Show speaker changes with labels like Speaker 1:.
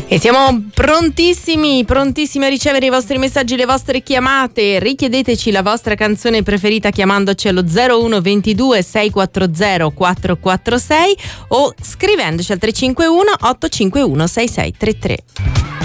Speaker 1: E siamo prontissimi a ricevere i vostri messaggi, le vostre chiamate. Richiedeteci la vostra canzone preferita chiamandoci allo 01 22 640 446 o scrivendoci al 351 851 6633.